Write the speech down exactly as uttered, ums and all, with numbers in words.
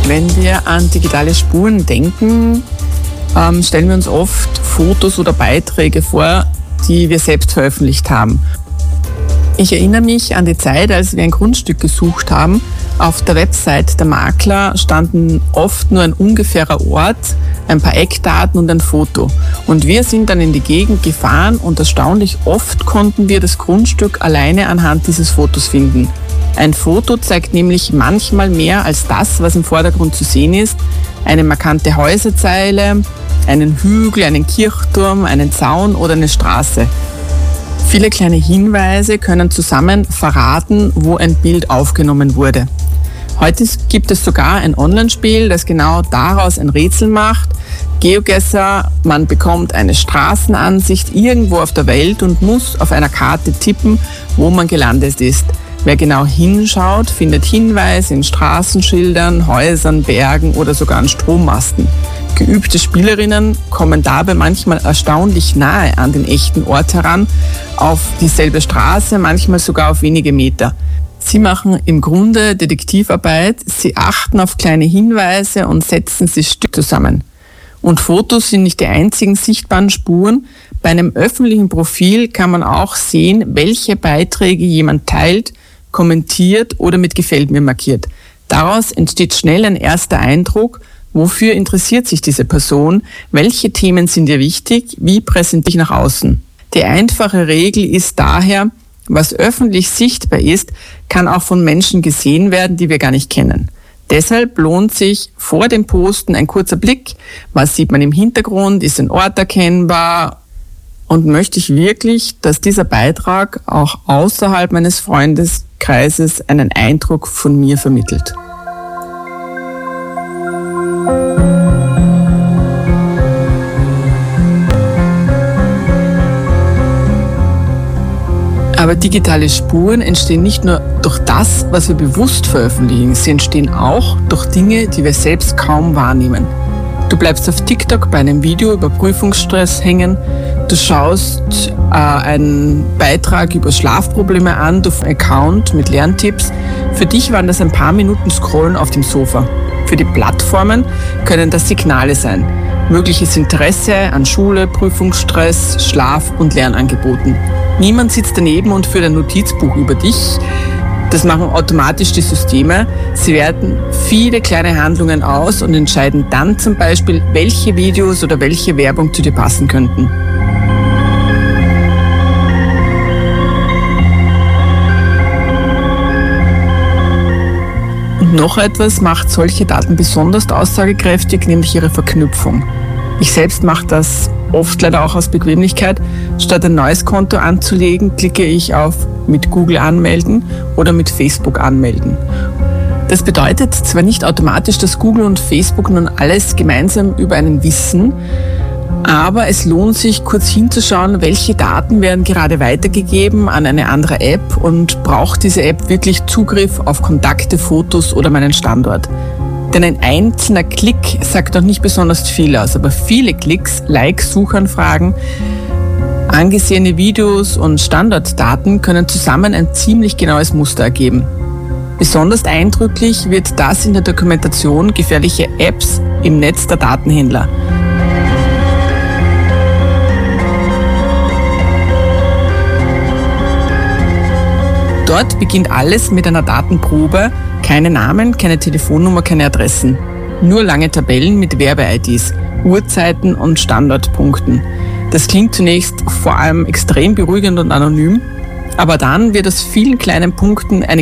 Wenn wir an digitale Spuren denken, ähm, stellen wir uns oft Fotos oder Beiträge vor, die wir selbst veröffentlicht haben. Ich erinnere mich an die Zeit, als wir ein Grundstück gesucht haben. Auf der Website der Makler standen oft nur ein ungefährer Ort, ein paar Eckdaten und ein Foto. Und wir sind dann in die Gegend gefahren und erstaunlich oft konnten wir das Grundstück alleine anhand dieses Fotos finden. Ein Foto zeigt nämlich manchmal mehr als das, was im Vordergrund zu sehen ist. Eine markante Häuserzeile, einen Hügel, einen Kirchturm, einen Zaun oder eine Straße. Viele kleine Hinweise können zusammen verraten, wo ein Bild aufgenommen wurde. Heute gibt es sogar ein Online-Spiel, das genau daraus ein Rätsel macht. GeoGuessr, man bekommt eine Straßenansicht irgendwo auf der Welt und muss auf einer Karte tippen, wo man gelandet ist. Wer genau hinschaut, findet Hinweise in Straßenschildern, Häusern, Bergen oder sogar an Strommasten. Geübte Spielerinnen kommen dabei manchmal erstaunlich nahe an den echten Ort heran, auf dieselbe Straße, manchmal sogar auf wenige Meter. Sie machen im Grunde Detektivarbeit, sie achten auf kleine Hinweise und setzen sie Stück zusammen. Und Fotos sind nicht die einzigen sichtbaren Spuren. Bei einem öffentlichen Profil kann man auch sehen, welche Beiträge jemand teilt, kommentiert oder mit Gefällt mir markiert. Daraus entsteht schnell ein erster Eindruck, wofür interessiert sich diese Person, welche Themen sind ihr wichtig, wie präsentiere ich nach außen. Die einfache Regel ist daher, was öffentlich sichtbar ist, kann auch von Menschen gesehen werden, die wir gar nicht kennen. Deshalb lohnt sich vor dem Posten ein kurzer Blick, was sieht man im Hintergrund, ist ein Ort erkennbar und möchte ich wirklich, dass dieser Beitrag auch außerhalb meines Freundeskreises einen Eindruck von mir vermittelt. Aber digitale Spuren entstehen nicht nur durch das, was wir bewusst veröffentlichen, sie entstehen auch durch Dinge, die wir selbst kaum wahrnehmen. Du bleibst auf TikTok bei einem Video über Prüfungsstress hängen, du schaust äh, einen Beitrag über Schlafprobleme an, du einen Account mit Lerntipps. Für dich waren das ein paar Minuten Scrollen auf dem Sofa. Für die Plattformen können das Signale sein. Mögliches Interesse an Schule, Prüfungsstress, Schlaf- und Lernangeboten. Niemand sitzt daneben und führt ein Notizbuch über dich. Das machen automatisch die Systeme. Sie werten viele kleine Handlungen aus und entscheiden dann zum Beispiel, welche Videos oder welche Werbung zu dir passen könnten. Und noch etwas macht solche Daten besonders aussagekräftig, nämlich ihre Verknüpfung. Ich selbst mache das oft leider auch aus Bequemlichkeit. Statt ein neues Konto anzulegen, klicke ich auf mit Google anmelden oder mit Facebook anmelden. Das bedeutet zwar nicht automatisch, dass Google und Facebook nun alles gemeinsam über einen wissen, aber es lohnt sich, kurz hinzuschauen, welche Daten werden gerade weitergegeben an eine andere App und braucht diese App wirklich Zugriff auf Kontakte, Fotos oder meinen Standort. Denn ein einzelner Klick sagt noch nicht besonders viel aus, aber viele Klicks, Likes, Suchanfragen, angesehene Videos und Standortdaten können zusammen ein ziemlich genaues Muster ergeben. Besonders eindrücklich wird das in der Dokumentation gefährlicher Apps im Netz der Datenhändler. Dort beginnt alles mit einer Datenprobe, keine Namen, keine Telefonnummer, keine Adressen. Nur lange Tabellen mit Werbe-I Ds, Uhrzeiten und Standortpunkten. Das klingt zunächst vor allem extrem beruhigend und anonym, aber dann wird aus vielen kleinen Punkten eine